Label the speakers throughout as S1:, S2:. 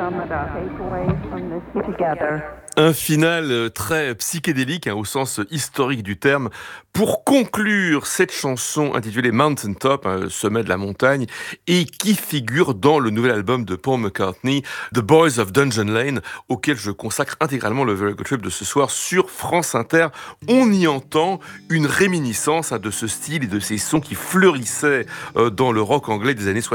S1: Un final très psychédélique, au sens historique du terme, pour conclure cette chanson intitulée Mountain Top, sommet de la montagne, et qui figure dans le nouvel album de Paul McCartney, The Boys of Dungeon Lane, auquel je consacre intégralement le Very Good Trip de ce soir sur France Inter. On y entend une réminiscence de ce style et de ces sons qui fleurissaient dans le rock anglais des années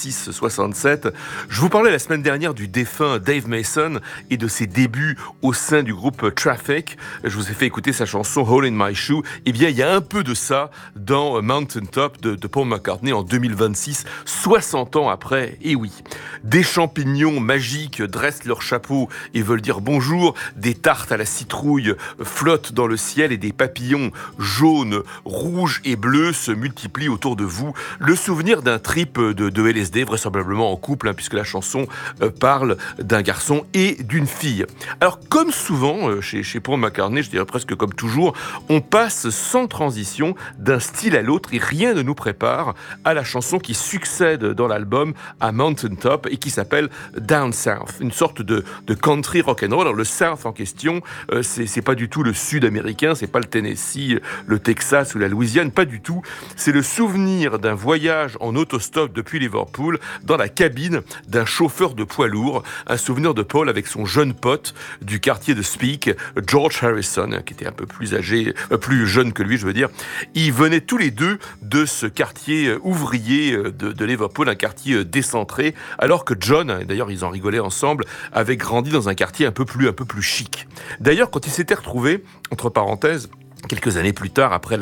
S1: 66-67. Je vous parlais la semaine dernière du défunt Dave Mason et de ses débuts au sein du groupe Traffic. Je vous ai fait écouter sa chanson Hole in My Shoe. Eh bien, il y a un peu de ça dans Mountain Top de Paul McCartney en 2026, 60 ans après. Et oui, des champignons magiques dressent leur chapeau et veulent dire bonjour. Des tartes à la citrouille flottent dans le ciel et des papillons jaunes, rouges et bleus se multiplient autour de vous. Le souvenir d'un trip de LSD, vraisemblablement en couple, puisque la chanson parle d'un garçon et d'une fille. Alors, comme souvent chez Paul McCartney, je dirais presque comme toujours, on passe sans transition d'un style à l'autre et rien ne nous prépare à la chanson qui succède dans l'album à Mountain Top et qui s'appelle Down South, une sorte de country rock'n'roll. Alors le South en question, c'est pas du tout le Sud américain, c'est pas le Tennessee, le Texas ou la Louisiane, pas du tout. C'est le souvenir d'un voyage en autostop depuis Liverpool dans la cabine d'un chauffeur de poids lourd, un souvenir de Paul avec son jeune pote du quartier de Speke, George Harrison, qui était un peu plus âgé, plus jeune que lui, je veux dire. Ils venaient tous les deux de ce quartier ouvrier de Liverpool, un quartier décentré, alors que John, d'ailleurs ils en rigolaient ensemble, avait grandi dans un quartier un peu plus chic. D'ailleurs, quand ils s'étaient retrouvés, entre parenthèses, quelques années plus tard, après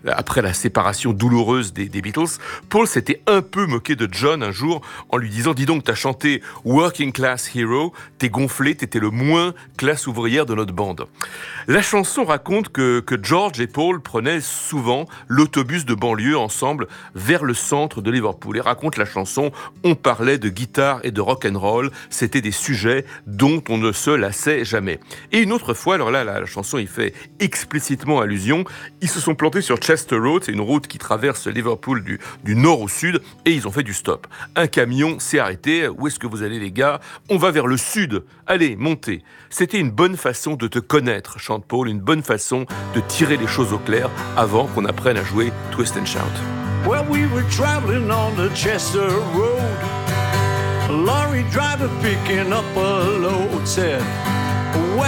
S1: la séparation douloureuse des Beatles, Paul s'était un peu moqué de John un jour en lui disant « Dis donc, t'as chanté Working Class Hero, t'es gonflé, t'étais le moins classe ouvrière de notre bande. » La chanson raconte que George et Paul prenaient souvent l'autobus de banlieue ensemble vers le centre de Liverpool. Et raconte la chanson, on parlait de guitare et de rock'n'roll, c'était des sujets dont on ne se lassait jamais. Et une autre fois, alors là, la chanson y fait explicitement allusion, ils se sont plantés sur Chester Road, c'est une route qui traverse Liverpool du nord au sud, et ils ont fait du stop. Un camion s'est arrêté. Où est-ce que vous allez, les gars? On va vers le sud. Allez, montez. C'était une bonne façon de te connaître, chante Paul, une bonne façon de tirer les choses au clair avant qu'on apprenne à jouer Twist and Shout.
S2: Well, we were traveling on the Chester Road. A lorry driver picking up a load said,